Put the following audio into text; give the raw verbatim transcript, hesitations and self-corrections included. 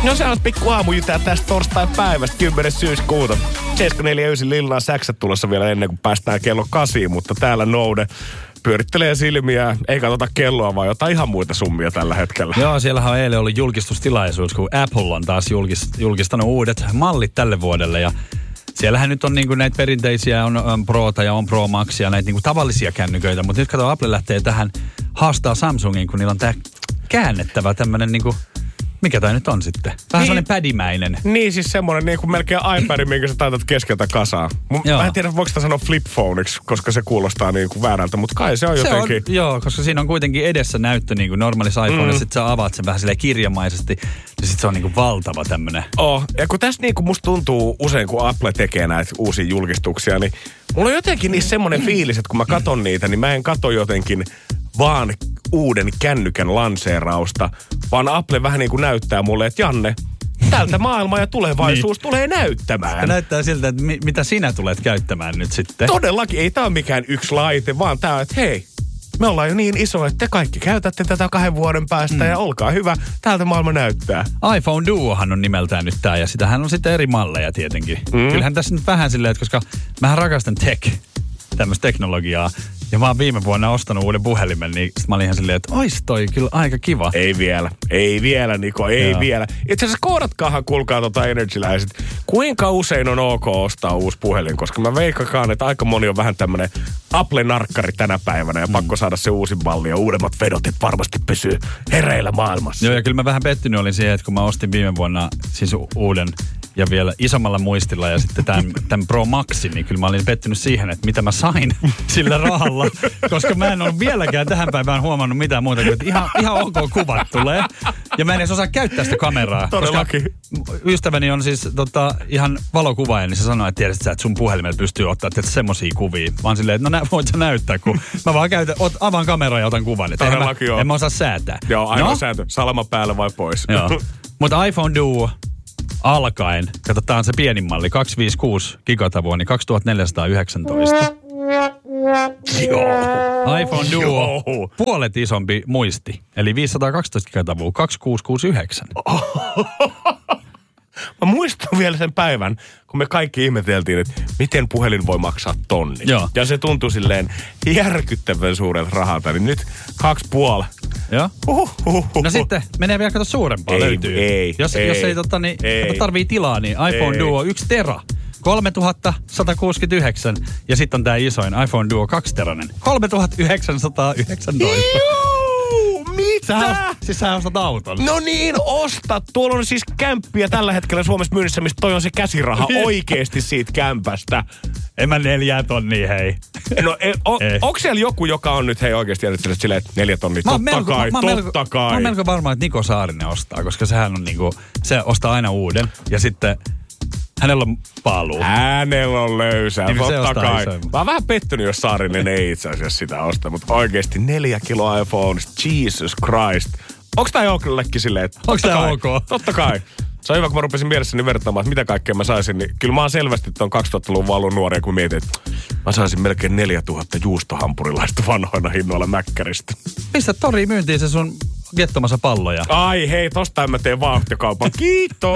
No se on pikku aamujytää tästä torstai-päivästä, kymmenes syyskuuta. seitsemänkymmentäneljä Lillaan säksät tulossa vielä ennen kuin päästään kello kasiin, mutta täällä Noude pyörittelee silmiä, ei katsota kelloa, vaan jotain ihan muita summia tällä hetkellä. Joo, siellähän on eilen ollut julkistustilaisuus, kun Apple on taas julkist, julkistanut uudet mallit tälle vuodelle. Ja siellähän nyt on niinku näitä perinteisiä, on, on Prota ja on Pro Maxia, näitä niinku tavallisia kännyköitä. Mutta nyt kato, Apple lähtee tähän haastaa Samsungin, kun niillä on tää käännettävä tämmönen niinku... Mikä tää nyt on sitten? Vähän niin, sellainen pädimäinen. Niin, siis semmoinen niin kuin melkein iPad, minkä sä taitat keskeltä kasaan. Mä en tiedä, voiko sitä sanoa flip-phoneiksi, koska se kuulostaa niin kuin väärältä, mutta kai se on se jotenkin... On, joo, koska siinä on kuitenkin edessä näyttö niin kuin normaalissa iPhone, mm. sit sä avaat sen vähän silleen kirjamaisesti, ja sit se on niin kuin valtava tämmönen. Oh, ja kun tässä niin kuin musta tuntuu usein, kun Apple tekee näitä uusia julkistuksia, niin mulla on jotenkin niissä semmoinen fiilis, että kun mä katon niitä, niin mä en kato jotenkin vaan uuden kännykän lanseerausta, vaan Apple vähän niin kuin näyttää mulle, että Janne, tältä maailma ja tulevaisuus niin tulee näyttämään. Se näyttää siltä, että mi- mitä sinä tulet käyttämään nyt sitten. Todellakin, ei tää ole mikään yksi laite, vaan tää, että hei, me ollaan jo niin iso, että te kaikki käytätte tätä kahden vuoden päästä mm. ja olkaa hyvä, täältä maailma näyttää. iPhone Duohan on nimeltään nyt tää ja sitähän on sitten eri malleja tietenkin. Mm. Kyllähän tässä nyt vähän silleen, että koska mähän rakastan tech, tämmöistä teknologiaa. Ja mä oon viime vuonna ostanut uuden puhelimen, niin sit mä olin ihan silleen, että ois toi kyllä aika kiva. Ei vielä, ei vielä Niko, ei Joo. vielä. Itse asiassa koodatkaahan, kuulkaa tota Energyläiset. Kuinka usein on ok ostaa uusi puhelin? Koska mä veikkakaan, että aika moni on vähän tämmönen Apple-narkkari tänä päivänä ja mm. pakko saada se uusi malli ja uudemmat vedot, että varmasti pysyy hereillä maailmassa. Joo, ja kyllä mä vähän pettynyt olin siihen, että kun mä ostin viime vuonna siis uuden ja vielä isommalla muistilla ja sitten tämän, tämän Pro Maxin, niin kyllä mä olin pettynyt siihen, että mitä mä sain sillä rahalla. Koska mä en ole vieläkään tähän päivään huomannut mitään muuta kuin, että ihan, ihan ok kuvat tulee. Ja mä en edes osaa käyttää sitä kameraa. Todellakin. Ystäväni on siis tota, ihan valokuvaaja, niin se sanoi, että tiedät sä, että sun puhelimella pystyy ottaa semmosia kuvia. Mä oon silleen, että no nä, voit sä näyttää, kun mä vaan käytän, ot, avaan kameraa ja otan kuvan. Että en, mä, en mä osaa säätää. Joo, ainoa no? sääntö. Salama päälle vai pois. Joo. Mutta iPhone Duo alkaen, katsotaan se pienin malli, kaksisataaviisikymmentäkuusi gigatavua, niin kaksituhattaneljäsataayhdeksäntoista. Joo. iPhone Duo, Joo. puolet isompi muisti, eli viisisataakaksitoista gigatavua, kaksituhattakuusisataakuusikymmentäyhdeksän. Mä muistan vielä sen päivän, kun me kaikki ihmeteltiin, että miten puhelin voi maksaa tonni. Joo. Ja se tuntui silleen järkyttävän suurelta rahalta, niin nyt kaksi puoli. Joo. Uhuhuhu. No sitten menee vielä kato suurempaa ei, löytyy. Ei, jos, ei, jos ei, totta, niin, ei. tarvii tilaa, niin iPhone ei. Duo yksi tera. kolmetuhatta sata kuusikymmentäyhdeksän ja sitten on tää isoin iPhone Duo kaksi teranen. kolmetuhattayhdeksänsataayhdeksäntoista. Juu, mitä? Sä ostat, siis sä ostat auton. No niin, osta. Tuolla on siis kämppiä tällä hetkellä Suomessa myynnissä, mistä toi on se käsiraha oikeesti siitä kämpästä. En mä neljää tonnia, hei. No, e, o, onko siellä joku, joka on nyt hei oikeesti järjestellyt silleen, että neljä tonnia? Totta melko, kai, mä, mä totta melko, kai. Mä oon melko varma, että Niko Saarinen ostaa, koska sehän on niinku, se ostaa aina uuden ja sitten hänellä on paluu. Hänellä on löysää, niin totta kai. Isoimman. Mä oon vähän pettynyt, jos Saarinen ei itse asiassa sitä osta, mutta oikeesti neljä kiloa iPhone, Jesus Christ. Onks tää jollekin silleen, että onks tää ok? Totta kai. Se on hyvä, kun mä rupesin mielessäni vertaamaan, että mitä kaikkea mä saisin, niin kyllä mä oon selvästi tuon kaksituhattaluvun ollut nuoria, kun mietin, että mä saisin melkein neljätuhatta juustohampurilaista vanhoina hinnoilla Mäkkäristä. Pistä toriin myyntiin se sun viettomassa palloja. Ai hei, tosta en mä tee vauhtikaupan. Kiitos!